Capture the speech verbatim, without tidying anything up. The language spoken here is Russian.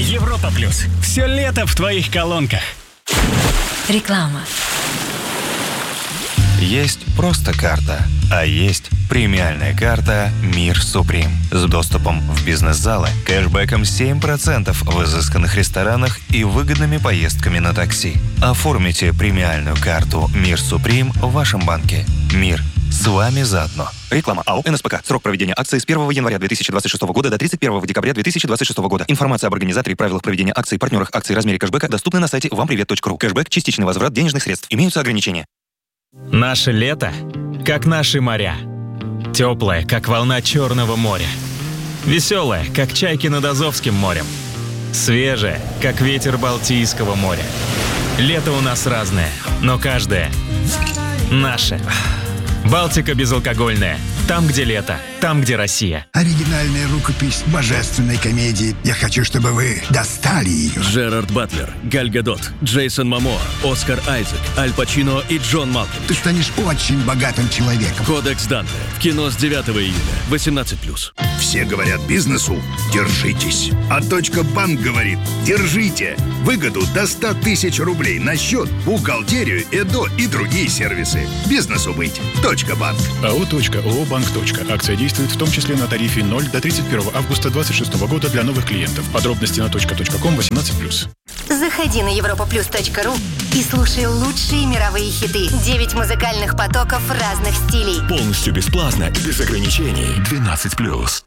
Европа Плюс. Все лето в твоих колонках. Реклама. Есть просто карта, а есть премиальная карта «Мир Суприм» с доступом в бизнес-залы, кэшбэком семь процентов в изысканных ресторанах и выгодными поездками на такси. Оформите премиальную карту «Мир Суприм» в вашем банке. Мир с вами заодно. Реклама. АО «эн эс пэ ка». Срок проведения акции с первого января две тысячи двадцать шестого года до тридцать первого декабря две тысячи двадцать шестого года. Информация об организаторе и правилах проведения акций, партнерах акций, размере кэшбэка доступны на сайте вам привет точка ру. Кэшбэк – частичный возврат денежных средств. Имеются ограничения. Наше лето, как наши моря. Теплое, как волна Черного моря. Веселое, как чайки над Азовским морем. Свежее, как ветер Балтийского моря. Лето у нас разное, но каждое наше. Балтика безалкогольная. Там, где лето, там, где Россия. Оригинальная рукопись божественной комедии. Я хочу, чтобы вы достали ее. Джерард Батлер, Галь Гадот, Джейсон Момоа, Оскар Айзек, Аль Пачино и Джон Малкович. Ты станешь очень богатым человеком. Кодекс Данте. В кино с девятого июля. восемнадцать плюс. Все говорят бизнесу «держитесь». А Точка Банк говорит «держите». Выгоду до ста тысяч рублей на счет, бухгалтерию, ЭДО и другие сервисы. Бизнесу быть. Точка Банк. АО «Точка», ООО «Банк. Точка». Акция действует в том числе на тарифе ноль до тридцать первого августа две тысячи двадцать шестого года для новых клиентов. Подробности на точка точка ком восемнадцать плюс. Заходи на европа плюс точка ру и слушай лучшие мировые хиты. Девять музыкальных потоков разных стилей. Полностью бесплатно, без ограничений. двенадцать плюс.